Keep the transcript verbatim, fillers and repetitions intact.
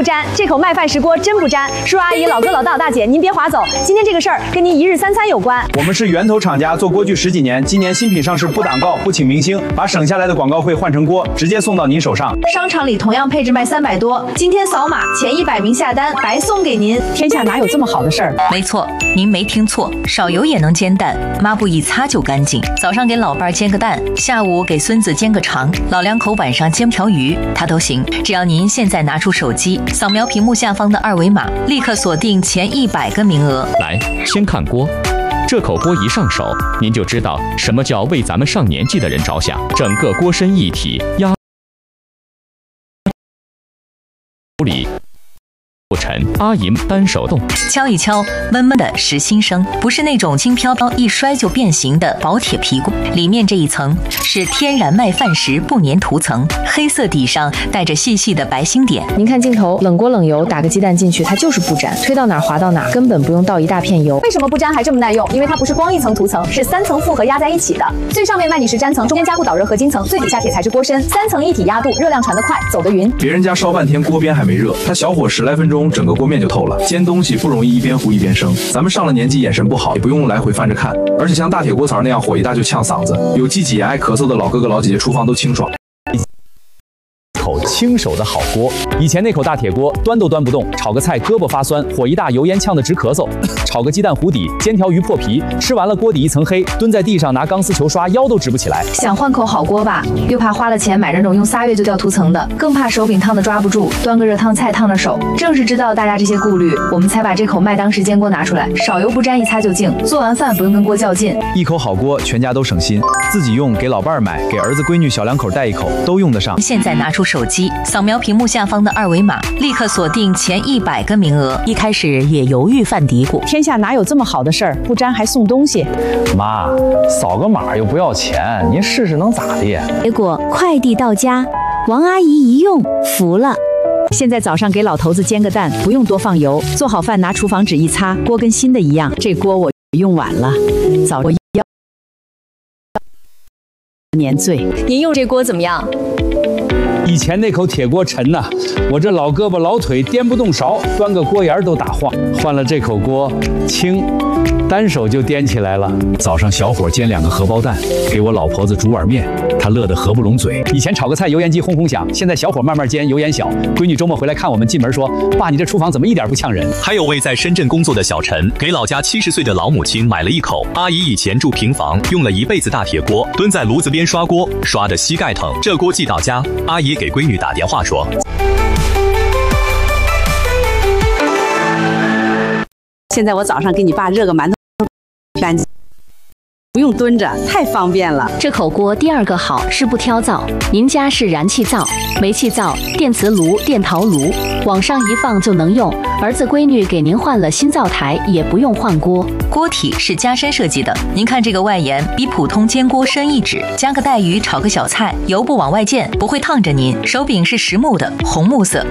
不粘，这口麦饭石锅真不粘。叔叔阿姨、老哥老大大姐，您别划走，今天这个事儿跟您一日三餐有关。 我们是源头厂家，做锅具十几年，今年新品上市不挡告，不请明星，把省下来的广告费换成锅，直接送到您手上。 商场里同样配置卖三百多，今天扫码前一百名下单，白送给您。 天下哪有这么好的事儿？ 没错，您没听错，少油也能煎蛋，抹布一擦就干净。早上给老伴儿煎个蛋，下午给孙子煎个肠，老两口晚上煎条鱼，它都行。只要您现在拿出手机，扫描屏幕下方的二维码，立刻锁定前一百个名额。 来，先看锅。这口锅一上手，您就知道什么叫为咱们上年纪的人着想。整个锅身一体，压里不沉，阿姨单手动， 敲一敲，闷闷的实心声，不是那种轻飘飘一摔就变形的薄铁皮锅，里面这一层是天然麦饭石不粘涂层，黑色底上带着细细的白星点。 您看镜头，冷锅冷油，打个鸡蛋进去，它就是不粘，推到哪儿滑到哪儿，根本不用倒一大片油。 为什么不粘还这么耐用？因为它不是光一层涂层，是三层复合压在一起的。最上面麦泥石粘层，中间加固导热合金层，最底下铁材质锅身，三层一体压度，热量传得快，走得匀。 别人家烧半天锅边还没热，它小火十来分钟，整个锅面就透了。煎东西不容易一边糊一边生，咱们上了年纪眼神不好，也不用来回翻着看，而且像大铁锅槽那样火一大就呛嗓子，有积挤爱咳嗽的老哥哥老姐姐厨房都清爽。 口轻手的好锅，以前那口大铁锅端都端不动，炒个菜胳膊发酸，火一大油烟呛得直咳嗽，炒个鸡蛋糊底，煎条鱼破皮，吃完了锅底一层黑，蹲在地上拿钢丝球刷腰都直不起来。 想换口好锅吧，又怕花了钱买那种用仨月就掉涂层的，更怕手柄烫的抓不住，端个热汤菜烫着手。正是知道大家这些顾虑，我们才把这口麦当石煎锅拿出来，少油不沾，一擦就净，做完饭不用跟锅较劲。 一口好锅，全家都省心，自己用，给老伴儿买，给儿子闺女小两口带一口，都用得上。 现在拿出手机，扫描屏幕下方的二维码，立刻锁定前一百个名额。一开始也犹豫犯嘀咕， 天下哪有这么好的事儿？不粘还送东西。 妈，扫个码又不要钱，您试试能咋的？ 结果快递到家，王阿姨一用服了。 现在早上给老头子煎个蛋，不用多放油，做好饭拿厨房纸一擦，锅跟新的一样。这锅我用晚了，早我要年醉。 您用这锅怎么样？ 以前那口铁锅沉呐、啊，我这老胳膊老腿颠不动勺，端个锅沿都打晃。换了这口锅，轻，单手就颠起来了。早上小火煎两个荷包蛋，给我老婆子煮碗面，她乐得合不拢嘴。以前炒个菜油烟机轰轰响，现在小火慢慢煎，油烟小。闺女周末回来看我们，进门说：“爸，你这厨房怎么一点不呛人？” 还有位在深圳工作的小陈，给老家七十岁的老母亲买了一口。阿姨以前住平房，用了一辈子大铁锅，蹲在炉子边刷锅，刷得膝盖疼。这锅寄到家，阿姨给闺女打电话说：“ 现在我早上给你爸热个馒头，干净。”不用蹲着，太方便了。 这口锅第二个好是不挑灶，您家是燃气灶、煤气灶、电磁炉、电陶炉，往上一放就能用。儿子闺女给您换了新灶台，也不用换锅。 锅体是加深设计的，您看这个外沿比普通煎锅深一指，加个带鱼炒个小菜，油不往外溅，不会烫着您。手柄是实木的，红木色。